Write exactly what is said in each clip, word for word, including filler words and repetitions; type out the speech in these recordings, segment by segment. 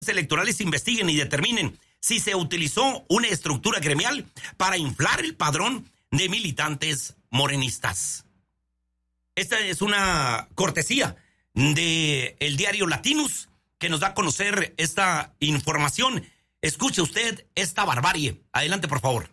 electorales investiguen y determinen si se utilizó una estructura gremial para inflar el padrón de militantes morenistas. Esta es una cortesía de el diario Latinus que nos da a conocer esta información. Escuche usted esta barbarie. Adelante, por favor.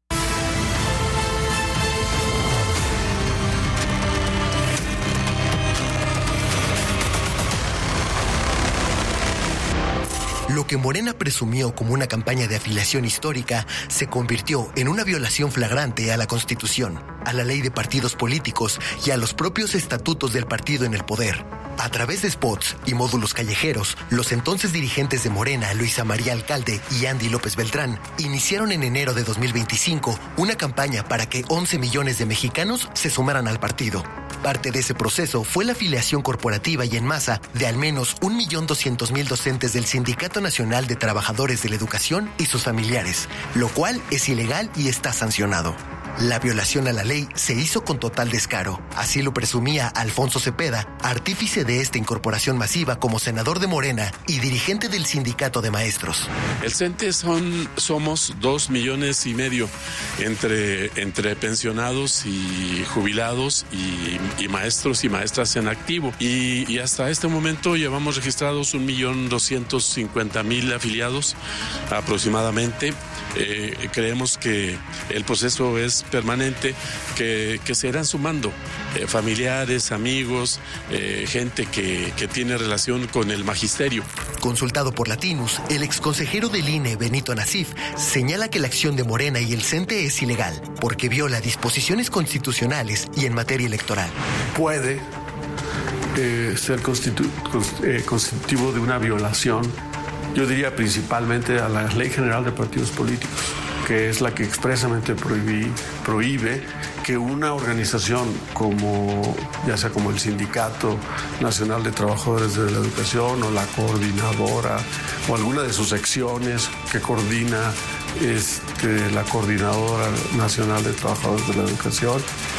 Lo que Morena presumió como una campaña de afiliación histórica se convirtió en una violación flagrante a la Constitución, a la ley de partidos políticos y a los propios estatutos del partido en el poder. A través de spots y módulos callejeros, los entonces dirigentes de Morena, Luisa María Alcalde y Andy López Beltrán, iniciaron en enero de dos mil veinticinco una campaña para que once millones de mexicanos se sumaran al partido. Parte de ese proceso fue la afiliación corporativa y en masa de al menos un millón doscientos mil docentes del Sindicato Nacional de Trabajadores de la Educación y sus familiares, lo cual es ilegal y está sancionado. La violación a la ley se hizo con total descaro. Así lo presumía Alfonso Cepeda, artífice de esta incorporación masiva como senador de Morena y dirigente del sindicato de maestros. El CENTE son, somos dos millones y medio entre, entre pensionados y jubilados y, y maestros y maestras en activo. Y, y hasta este momento llevamos registrados un millón doscientos cincuenta mil afiliados aproximadamente. Eh, creemos que el proceso es permanente, que, que se irán sumando eh, familiares, amigos, eh, gente que, que tiene relación con el magisterio. Consultado por Latinus, el exconsejero del I N E, Benito Nasif, señala que la acción de Morena y el CENTE es ilegal, porque viola disposiciones constitucionales y en materia electoral. Puede eh, ser constitu- eh, constitutivo de una violación, yo diría principalmente a la Ley General de Partidos Políticos, que es la que expresamente prohíbe, prohíbe que una organización como, ya sea como el Sindicato Nacional de Trabajadores de la Educación o la Coordinadora o alguna de sus secciones que coordina este, la Coordinadora Nacional de Trabajadores de la Educación,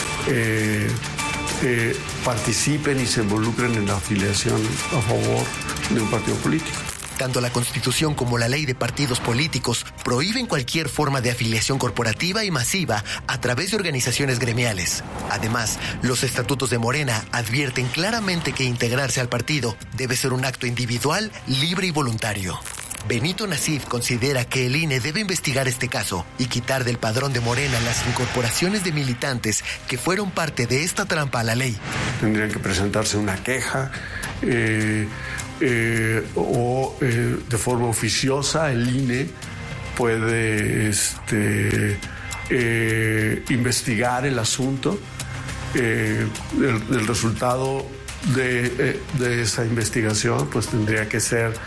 eh, eh, participen y se involucren en la afiliación a favor de un partido político. Tanto la Constitución como la Ley de Partidos Políticos prohíben cualquier forma de afiliación corporativa y masiva a través de organizaciones gremiales. Además, los estatutos de Morena advierten claramente que integrarse al partido debe ser un acto individual, libre y voluntario. Benito Nasif considera que el I N E debe investigar este caso y quitar del padrón de Morena las incorporaciones de militantes que fueron parte de esta trampa a la ley. Tendrían que presentarse una queja, eh, Eh, o eh, de forma oficiosa el I N E puede este, eh, investigar el asunto. Eh, el, el resultado de, eh, de esa investigación pues tendría que ser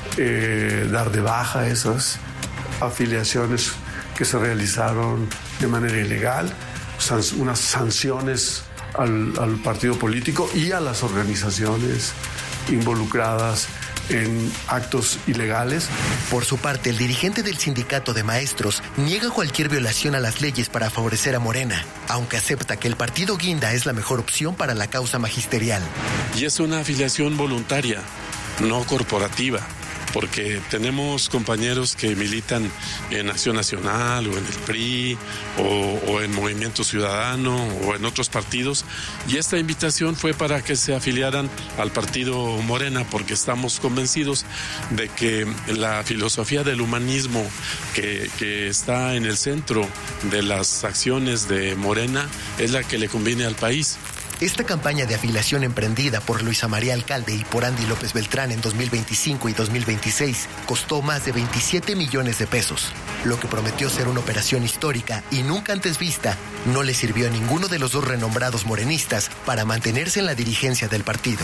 eh, dar de baja esas afiliaciones que se realizaron de manera ilegal, san, unas sanciones al, al partido político y a las organizaciones involucradas en actos ilegales. Por su parte, el dirigente del sindicato de maestros niega cualquier violación a las leyes para favorecer a Morena, aunque acepta que el partido Guinda es la mejor opción para la causa magisterial. Y es una afiliación voluntaria, no corporativa, porque tenemos compañeros que militan en Acción Nacional o en el P R I o, o en Movimiento Ciudadano o en otros partidos, y esta invitación fue para que se afiliaran al partido Morena, porque estamos convencidos de que la filosofía del humanismo que, que está en el centro de las acciones de Morena es la que le conviene al país. Esta campaña de afiliación emprendida por Luisa María Alcalde y por Andy López Beltrán en dos mil veinticinco y dos mil veintiséis costó más de veintisiete millones de pesos. Lo que prometió ser una operación histórica y nunca antes vista, no le sirvió a ninguno de los dos renombrados morenistas para mantenerse en la dirigencia del partido.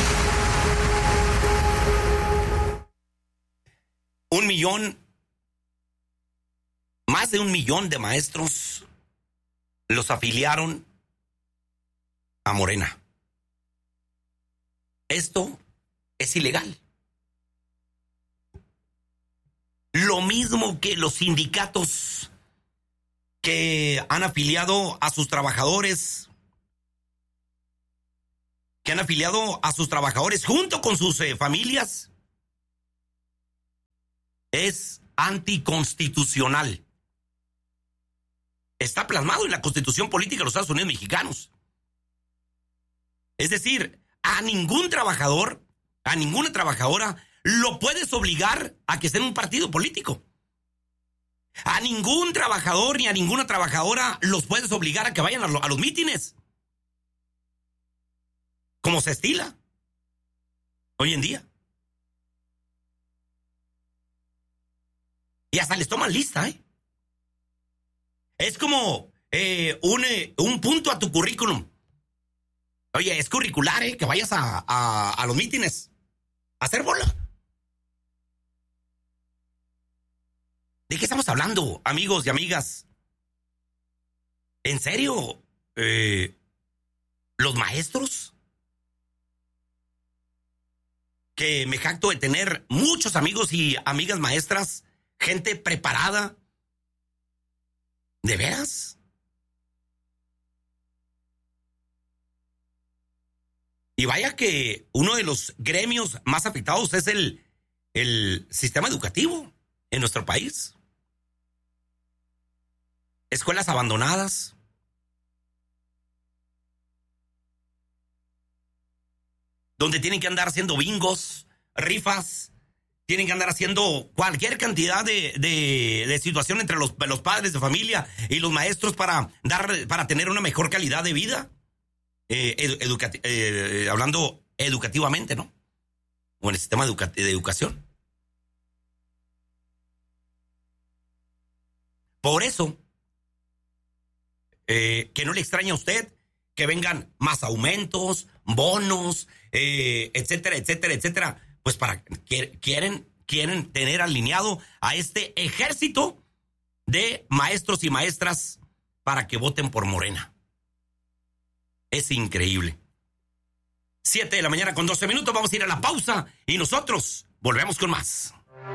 Un millón, más de un millón de maestros los afiliaron a Morena. Esto es ilegal. Lo mismo que los sindicatos que han afiliado a sus trabajadores, que han afiliado a sus trabajadores junto con sus eh, familias. es anticonstitucional. Está plasmado en la Constitución Política de los Estados Unidos Mexicanos. Es decir, a ningún trabajador, a ninguna trabajadora, lo puedes obligar a que esté en un partido político. A ningún trabajador ni a ninguna trabajadora los puedes obligar a que vayan a, lo, a los mítines. Como se estila hoy en día. Y hasta les toman lista, ¿eh? Es como eh, un, eh, un punto a tu currículum. Oye, es curricular, ¿eh? Que vayas a, a, a los mítines a hacer bola. ¿De qué estamos hablando, amigos y amigas? ¿En serio? Eh, ¿Los maestros? Que me jacto de tener muchos amigos y amigas maestras, gente preparada. ¿De veras? Y vaya que uno de los gremios más afectados es el, el sistema educativo en nuestro país. Escuelas abandonadas. Donde tienen que andar haciendo bingos, rifas, tienen que andar haciendo cualquier cantidad de, de, de situación entre los, los padres de familia y los maestros para, dar, para tener una mejor calidad de vida. Eh, educa, eh, hablando educativamente, ¿no? O en el sistema educa, de educación. Por eso, eh, que no le extraña a usted que vengan más aumentos, bonos, eh, etcétera, etcétera, etcétera. Pues para quieren, quieren tener alineado a este ejército de maestros y maestras para que voten por Morena. Es increíble. Siete de la mañana con doce minutos. Vamos a ir a la pausa y nosotros volvemos con más.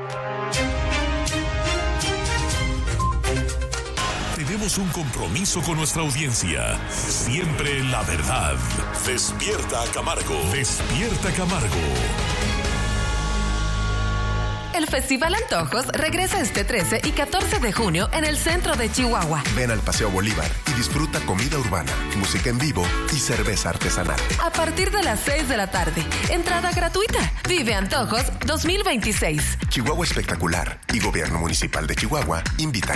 Tenemos un compromiso con nuestra audiencia. Siempre la verdad. Despierta Camargo. Despierta Camargo. El Festival Antojos regresa este trece y catorce de junio en el centro de Chihuahua. Ven al Paseo Bolívar y disfruta comida urbana, música en vivo y cerveza artesanal. A partir de las seis de la tarde, entrada gratuita. Vive Antojos dos mil veintiséis. Chihuahua Espectacular y Gobierno Municipal de Chihuahua invitan.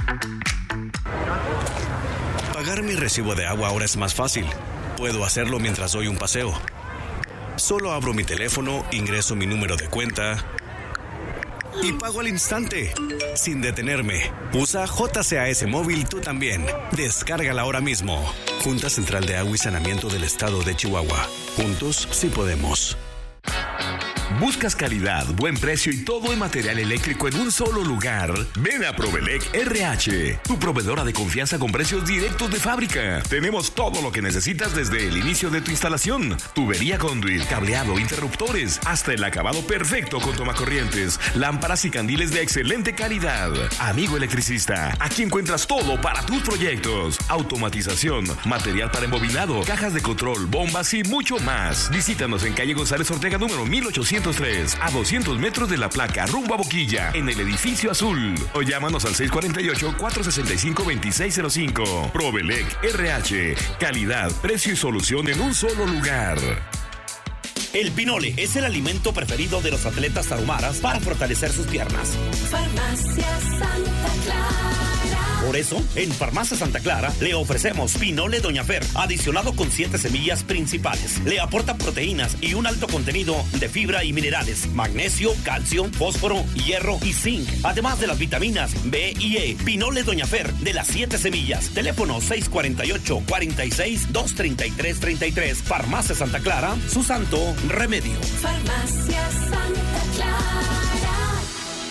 Pagar mi recibo de agua ahora es más fácil. Puedo hacerlo mientras doy un paseo. Solo abro mi teléfono, ingreso mi número de cuenta y pago al instante, sin detenerme. Usa J C A S Móvil tú también. Descárgala ahora mismo. Junta Central de Agua y Saneamiento del Estado de Chihuahua. Juntos sí podemos. ¿Buscas calidad, buen precio y todo en material eléctrico en un solo lugar? Ven a Provelec R H, tu proveedora de confianza con precios directos de fábrica. Tenemos todo lo que necesitas desde el inicio de tu instalación: tubería conduit, cableado, interruptores, hasta el acabado perfecto con tomacorrientes, lámparas y candiles de excelente calidad. Amigo electricista, aquí encuentras todo para tus proyectos: automatización, material para embobinado, cajas de control, bombas y mucho más. Visítanos en calle González Ortega número mil ochocientos tres, a doscientos metros de la placa, rumbo a Boquilla, en el edificio azul. O llámanos al seis cuatro ocho, cuatro seis cinco, dos seis cero cinco. Provelec R H, calidad, precio y solución en un solo lugar. El pinole es el alimento preferido de los atletas tarumaras para fortalecer sus piernas. Farmacia Santa Clara. Por eso, en Farmacia Santa Clara le ofrecemos Pinole Doña Fer, adicionado con siete semillas principales. Le aporta proteínas y un alto contenido de fibra y minerales, magnesio, calcio, fósforo, hierro y zinc, además de las vitaminas B y E. Pinole Doña Fer, de las siete semillas. Teléfono seis cuatro ocho, cuatro seis, dos tres tres, tres tres. Farmacia Santa Clara, su santo remedio. Farmacia Santa Clara.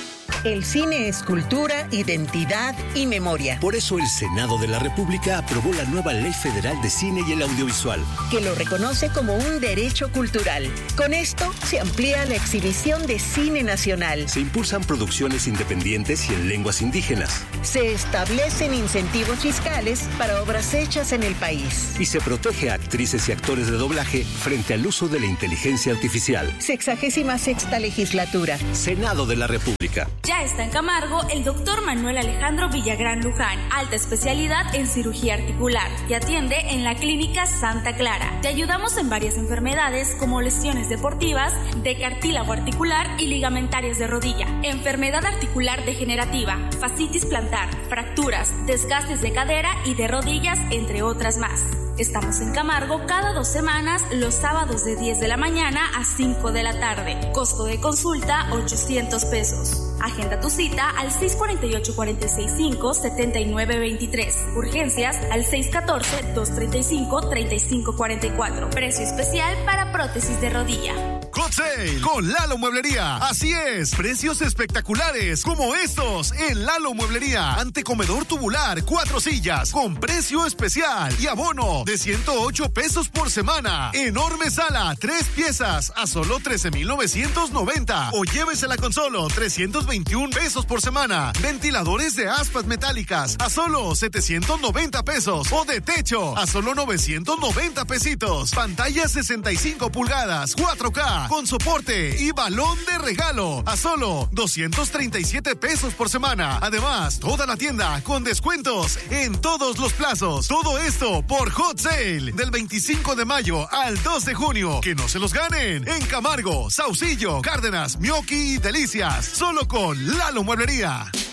El cine es cultura, identidad y memoria. Por eso el Senado de la República aprobó la nueva Ley Federal de Cine y el Audiovisual, que lo reconoce como un derecho cultural. Con esto se amplía la exhibición de cine nacional. Se impulsan producciones independientes y en lenguas indígenas. Se establecen incentivos fiscales para obras hechas en el país. Y se protege a actrices y actores de doblaje frente al uso de la inteligencia artificial. Sexagésima sexta legislatura. Senado de la República. Ya está en Camargo el doctor Manuel Alejandro Villagrán Luján, alta especialidad en cirugía articular, que atiende en la clínica Santa Clara. Te ayudamos en varias enfermedades como lesiones deportivas, de cartílago articular y ligamentarias de rodilla, enfermedad articular degenerativa, fascitis plantar, fracturas, desgastes de cadera y de rodillas, entre otras más. Estamos en Camargo cada dos semanas, los sábados de diez de la mañana a cinco de la tarde. Costo de consulta, ochocientos pesos. Agenda tu cita al seis cuatro ocho, cuatro seis cinco, siete nueve dos tres. Urgencias al seis uno cuatro, dos tres cinco, tres cinco cuatro cuatro. Precio especial para prótesis de rodilla. Hot Sale con Lalo Mueblería. Así es, precios espectaculares como estos en Lalo Mueblería. Antecomedor tubular, cuatro sillas con precio especial y abono de ciento ocho pesos por semana. Enorme sala, tres piezas a solo trece mil novecientos noventa o llévesela con solo trescientos veintiún pesos por semana. Ventiladores de aspas metálicas a solo setecientos noventa pesos o de techo a solo novecientos noventa pesitos. Pantalla sesenta y cinco pulgadas, cuatro K con soporte y balón de regalo a solo doscientos treinta y siete pesos por semana. Además, toda la tienda con descuentos en todos los plazos. Todo esto por Hot Sale del veinticinco de mayo al dos de junio. Que no se los ganen en Camargo, Saucillo, Cárdenas, Mioqui y Delicias. Solo con Lalo Mueblería.